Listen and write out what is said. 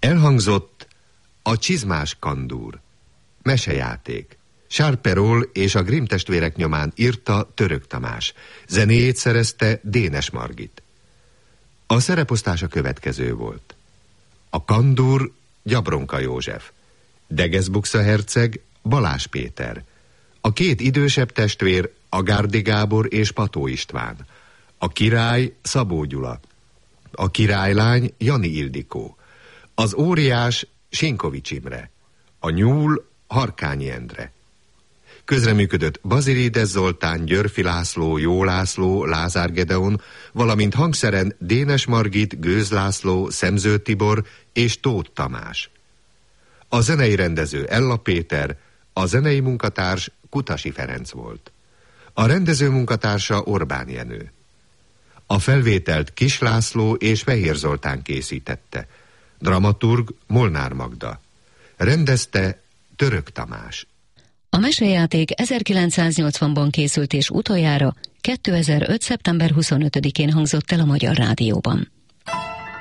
Elhangzott a Csizmás kandúr, mesejáték. Charles Perrault és a Grimm testvérek nyomán írta Török Tamás. Zenéjét szerezte Dénes Margit. A szereposztás a következő volt. A kandúr Gyabronka József, Degeszbuksa herceg Balázs Péter, a két idősebb testvér Agárdi Gábor és Pató István, a király Szabó Gyula, a királylány Jani Ildikó, az óriás Sinkovics Imre, a nyúl Harkányi Endre. Közreműködött Bazirides Zoltán, Györfi László, Jó László, Lázár Gedeon, valamint hangszeren Dénes Margit, Gőz László, Szemző Tibor és Tóth Tamás. A zenei rendező Ella Péter, a zenei munkatárs Kutasi Ferenc volt. A rendező munkatársa Orbán Jenő. A felvételt Kis László és Fehér Zoltán készítette. Dramaturg Molnár Magda. Rendezte Török Tamás. A mesejáték 1980-ban készült és utoljára 2005. szeptember 25-én hangzott el a Magyar Rádióban.